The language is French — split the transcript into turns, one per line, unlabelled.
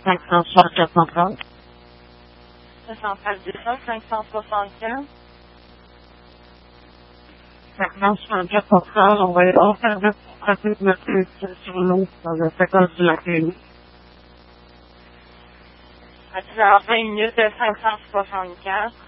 560.
575.
564, on va faire le principe de plus sur l'eau dans le secteur de la clinique.
À 10h20 de 564.